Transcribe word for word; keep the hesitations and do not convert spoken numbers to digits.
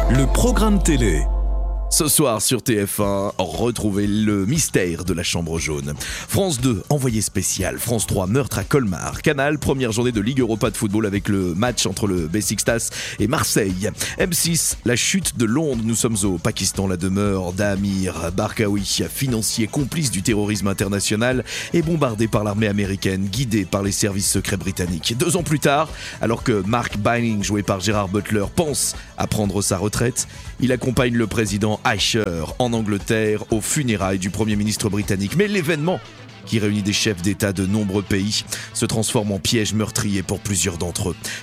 Le programme télé. Ce soir sur T F un, retrouvez le mystère de la chambre jaune. France deux, envoyé spécial. France trois, meurtre à Colmar. Canal, première journée de Ligue Europa de football avec le match entre le Beşiktaş et Marseille. M six, la chute de Londres. Nous sommes au Pakistan, la demeure d'Amir Barkawi, financier complice du terrorisme international et bombardé par l'armée américaine, guidé par les services secrets britanniques. Deux ans plus tard, alors que Mark Banning, joué par Gérard Butler, pense à prendre sa retraite, il accompagne le président Asher en Angleterre aux funérailles du Premier ministre britannique. Mais l'événement, qui réunit des chefs d'État de nombreux pays, se transforme en piège meurtrier pour plusieurs d'entre eux.